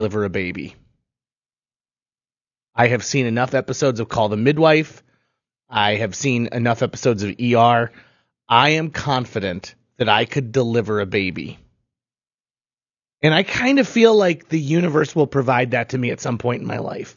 deliver a baby. I have seen enough episodes of Call the Midwife. I have seen enough episodes of ER. I am confident that I could deliver a baby. And I kind of feel like the universe will provide that to me at some point in my life.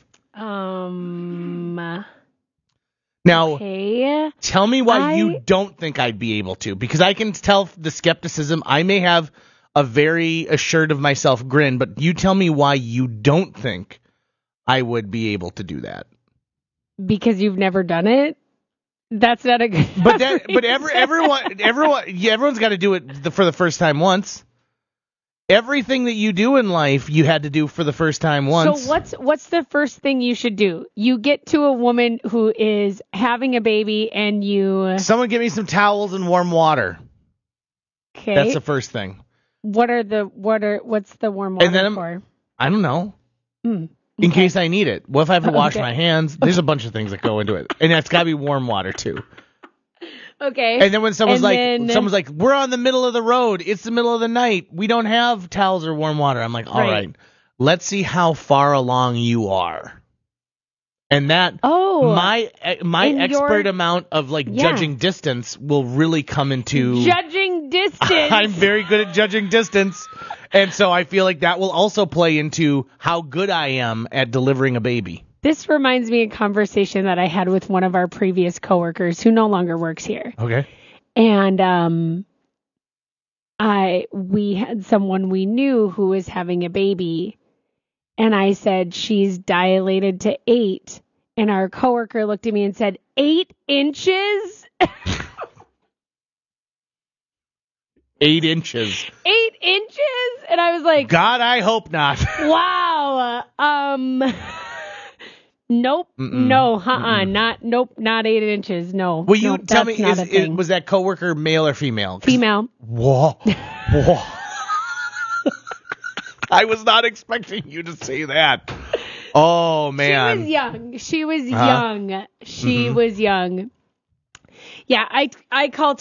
Now, okay. Tell me why you don't think I'd be able to, because I can tell the skepticism. I may have a very assured of myself grin, but you tell me why you don't think I would be able to do that. Because you've never done it? That's not a good. But everyone's got to do it for the first time once. Everything that you do in life, you had to do for the first time once. So what's the first thing you should do? You get to a woman who is having a baby, and you. Someone give me some towels and warm water. Okay. That's the first thing. What's the warm water for? I don't know. Okay. In case I need it. What if I have to wash my hands? There's a bunch of things that go into it. And it's got to be warm water, too. Okay. And then when someone's like, we're on the middle of the road. It's the middle of the night. We don't have towels or warm water. I'm like, all right. Let's see how far along you are. And that, my expert amount of judging distance will really come into... Judging distance. I'm very good at judging distance. And so I feel like that will also play into how good I am at delivering a baby. This reminds me of a conversation that I had with one of our previous coworkers who no longer works here. Okay. And we had someone we knew who was having a baby. And I said, she's dilated to 8. And our coworker looked at me and said, 8 inches? 8 inches. 8 inches? And I was like, God, I hope not. Wow. Nope. Mm-mm. No. Not 8 inches. No. Will you tell me, was that coworker male or female? Female. Whoa. I was not expecting you to say that. Oh, man. She was young. She was young. Yeah, I call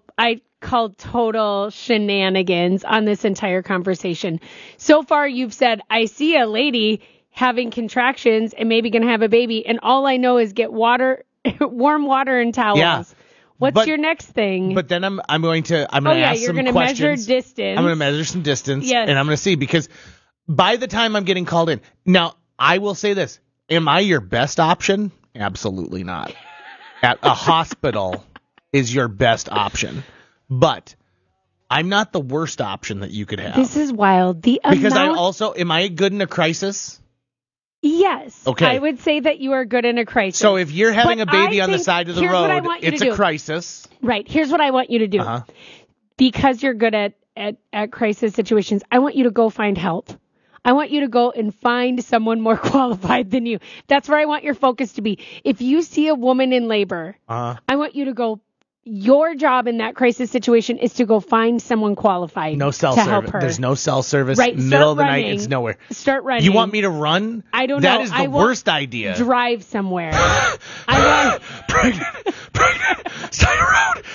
total shenanigans on this entire conversation. So far, you've said, I see a lady having contractions and maybe going to have a baby, and all I know is get warm water and towels. Yeah. What's your next thing? But then I'm going to ask some questions. You're going to measure distance. I'm going to measure some distance, yes. And I'm going to see, because by the time I'm getting called in, now I will say this: am I your best option? Absolutely not. At a hospital is your best option, but I'm not the worst option that you could have. This is wild. Am I good in a crisis? Yes. Okay. I would say that you are good in a crisis. So if you're having a baby on the side of the road, it's a crisis. Right. Here's what I want you to do. Uh-huh. Because you're good at crisis situations, I want you to go find help. I want you to go and find someone more qualified than you. That's where I want your focus to be. If you see a woman in labor, I want you to go. Your job in that crisis situation is to go find someone qualified to help her. There's no cell service. Right. Middle of the night, it's nowhere. Start running. You want me to run? I don't know. That is the worst idea. Drive somewhere. Pregnant. Side road.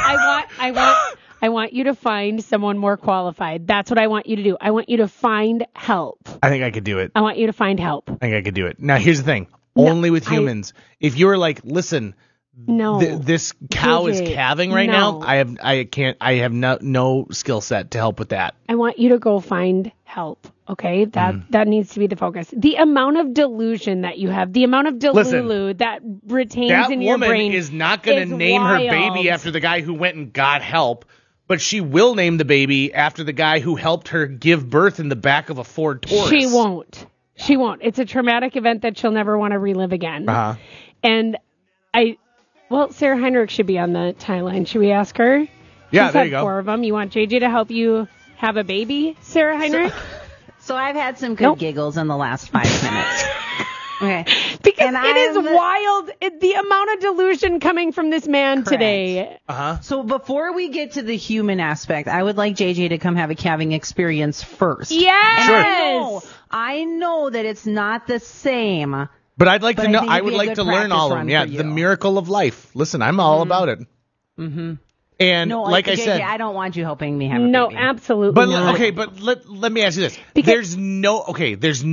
I want you to find someone more qualified. That's what I want you to do. I want you to find help. I think I could do it. I want you to find help. I think I could do it. Now, here's the thing. Only with humans. If you were like, listen... No. This cow is calving right now. I have no skill set to help with that. I want you to go find help. Okay? That needs to be the focus. The amount of delusion that you have, the amount of delulu that retains in your brain. That woman is not going to name her baby after the guy who went and got help, but she will name the baby after the guy who helped her give birth in the back of a Ford Taurus. She won't. It's a traumatic event that she'll never want to relive again. Uh-huh. And Sarah Heinrich should be on the tie line. Should we ask her? Yeah, there you go. 4 of them. You want JJ to help you have a baby, Sarah Heinrich? So I've had some good giggles in the last 5 minutes. Okay. Because it is wild, the amount of delusion coming from this man today. Uh-huh. So before we get to the human aspect, I would like JJ to come have a calving experience first. Yes! Sure. I know that it's not the same. But I'd like to know. I would like to learn all of them. Yeah, the miracle of life. Listen, I'm all about it. Mm-hmm. And no, like I JJ, said, I don't want you helping me have a No, baby. absolutely but not. okay, but let me ask you this: Because- there's